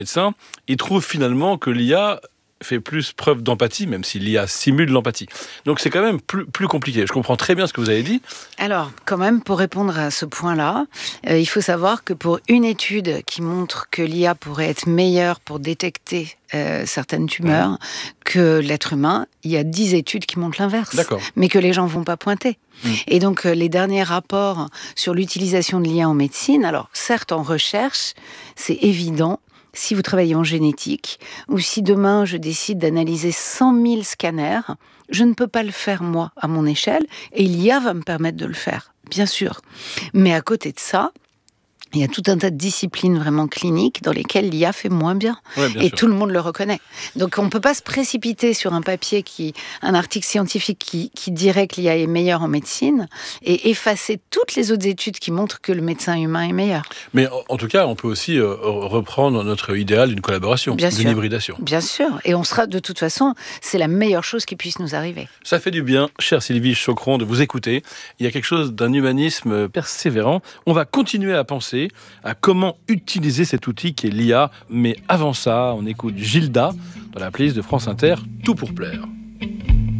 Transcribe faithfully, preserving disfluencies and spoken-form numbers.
médecins, ils trouvent finalement que l'I A fait plus preuve d'empathie, même si l'I A simule l'empathie. Donc c'est quand même plus, plus compliqué. Je comprends très bien ce que vous avez dit. Alors, quand même, pour répondre à ce point-là, euh, il faut savoir que pour une étude qui montre que l'I A pourrait être meilleure pour détecter euh, certaines tumeurs que l'être humain, il y a dix études qui montrent l'inverse. D'accord. Mais que les gens ne vont pas pointer. Mmh. Et donc, euh, les derniers rapports sur l'utilisation de l'I A en médecine, alors certes en recherche, c'est évident. Si vous travaillez en génétique, ou si demain je décide d'analyser cent mille scanners, je ne peux pas le faire moi, à mon échelle, et l'I A va me permettre de le faire, bien sûr. Mais à côté de ça, il y a tout un tas de disciplines vraiment cliniques dans lesquelles l'I A fait moins bien. Ouais, bien et sûr. tout le monde le reconnaît. Donc on ne peut pas se précipiter sur un papier, qui, un article scientifique qui, qui dirait que l'I A est meilleure en médecine et effacer toutes les autres études qui montrent que le médecin humain est meilleur. Mais en, en tout cas, on peut aussi euh, reprendre notre idéal d'une collaboration, Bien d'une sûr. hybridation. Bien sûr. Et on sera, de toute façon, c'est la meilleure chose qui puisse nous arriver. Ça fait du bien, chère Sylvie Choqueron, de vous écouter. Il y a quelque chose d'un humanisme persévérant. On va continuer à penser à comment utiliser cet outil qui est l'I A. Mais avant ça, on écoute Gilda dans la playlist de France Inter, Tout pour plaire.